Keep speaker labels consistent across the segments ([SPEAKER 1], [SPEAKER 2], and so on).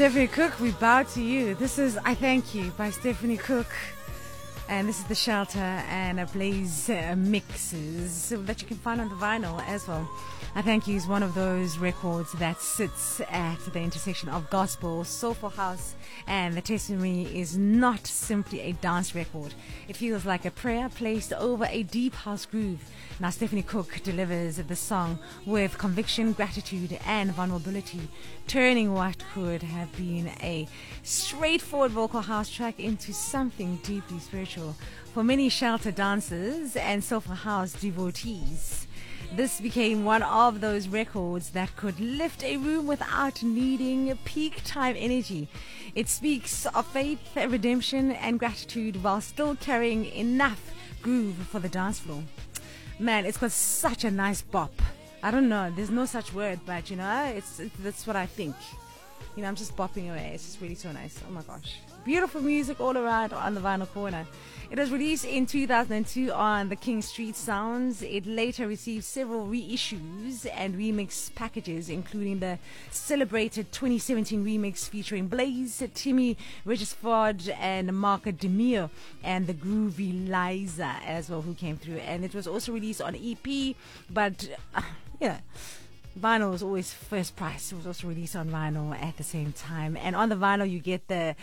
[SPEAKER 1] Stephanie Cook, we bow to you. This is I Thank You by Stephanie Cook. And this is the Shelter and Ablaze mixes that you can find on the vinyl as well. I Thank You is one of those records that sits at the intersection of gospel, soulful house, and the testimony is not simply a dance record. It feels like a prayer placed over a deep house groove. Now Stephanie Cook delivers the song with conviction, gratitude, and vulnerability, turning what could have been a straightforward vocal house track into something deeply spiritual. For many Shelter dancers and soulful house devotees, this became one of those records that could lift a room without needing peak time energy. It speaks of faith, redemption, and gratitude while still carrying enough groove for the dance floor. Man, it's got such a nice bop. I don't know, there's no such word, but that's what I think. I'm just bopping away. It's just really so nice. Oh my gosh. Beautiful music all around on the Vinyl Corner. It was released in 2002 on the King Street Sounds. It later received several reissues and remix packages, including the celebrated 2017 remix featuring Blaze, Timmy Regisford, and Mark Demio, and the groovy Liza as well, who came through. And it was also released on EP, but vinyl was always first price. It was also released on vinyl at the same time, and on the vinyl you get the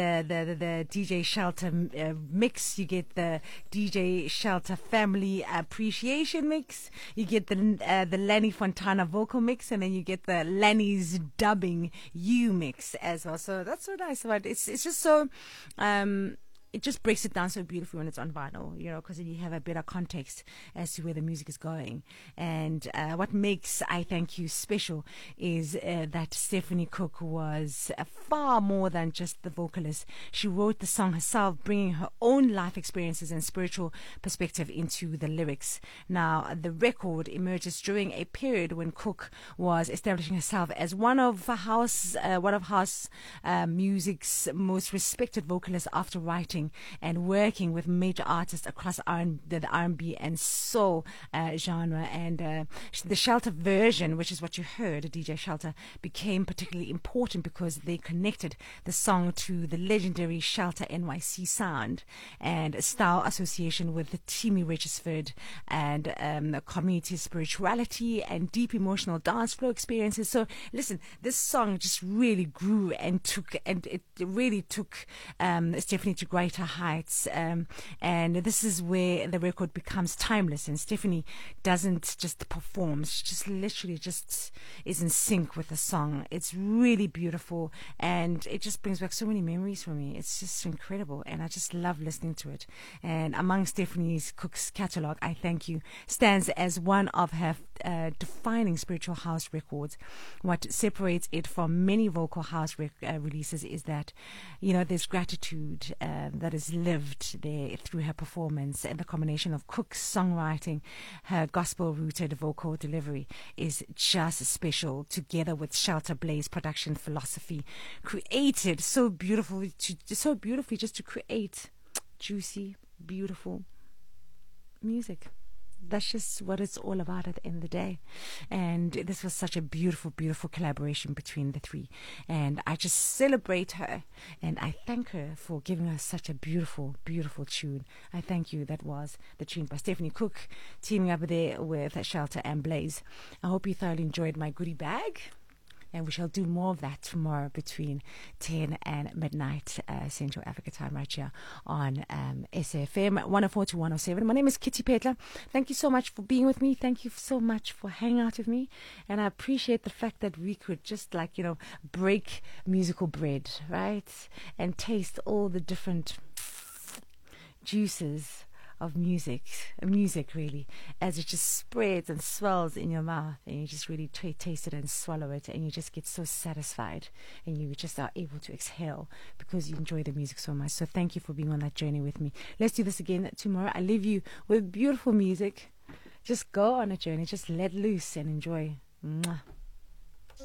[SPEAKER 1] DJ Shelter mix, you get the DJ Shelter Family Appreciation mix, you get the Lanny Fontana vocal mix, and then you get the Lanny's Dubbing You mix as well. So that's so nice. But it's just so it just breaks it down so beautifully when it's on vinyl, because then you have a better context as to where the music is going. And what makes I Thank You special is that Stephanie Cook was far more than just the vocalist. She wrote the song herself, bringing her own life experiences and spiritual perspective into the lyrics. Now, the record emerges during a period when Cook was establishing herself as one of house music's most respected vocalists after writing and working with major artists across the R&B and soul genre. And the Shelter version, which is what you heard, DJ Shelter, became particularly important because they connected the song to the legendary Shelter NYC sound and style association with the Timmy Regisford and community spirituality and deep emotional dance floor experiences. So listen, this song just really grew and it really took Stephanie to greater heights, and this is where the record becomes timeless. And Stephanie doesn't just perform; she just literally just is in sync with the song. It's really beautiful, and it just brings back so many memories for me. It's just incredible, and I just love listening to it. And among Stephanie Cook's catalog, I Thank You stands as one of her defining spiritual house records. What separates it from many vocal house releases is that there's gratitude that is lived there through her performance, and the combination of Cook's songwriting, her gospel-rooted vocal delivery is just special, together with Shelter Blaze production philosophy, created so beautifully just to create juicy, beautiful music. That's just what it's all about at the end of the day. And this was such a beautiful, beautiful collaboration between the three. And I just celebrate her and I thank her for giving us such a beautiful, beautiful tune. I Thank You. That was the tune by Stephanie Cook, teaming up there with Shelter and Blaze. I hope you thoroughly enjoyed my goodie bag. And we shall do more of that tomorrow between 10 and midnight Central Africa time, right here on SFM 104 to 107. My name is Kitty Petler. Thank you so much for being with me. Thank you so much for hanging out with me. And I appreciate the fact that we could just break musical bread, right? And taste all the different juices of music really, as it just spreads and swells in your mouth, and you just really taste it and swallow it, and you just get so satisfied, and you just are able to exhale because you enjoy the music so much. So thank you for being on that journey with me. Let's do this again tomorrow. I leave you with beautiful music. Just go on a journey, just let loose and enjoy. Mwah.